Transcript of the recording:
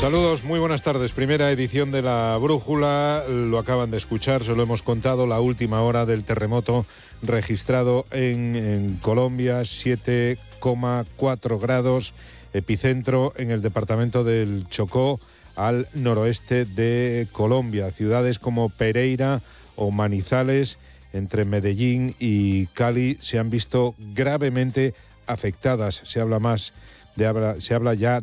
Saludos, muy buenas tardes. Primera edición de La Brújula, lo acaban de escuchar, se lo hemos contado, la última hora del terremoto registrado en Colombia, 7,4 grados, epicentro en el departamento del Chocó, al noroeste de Colombia. Ciudades como Pereira o Manizales, entre Medellín y Cali, se han visto gravemente afectadas. Se habla ya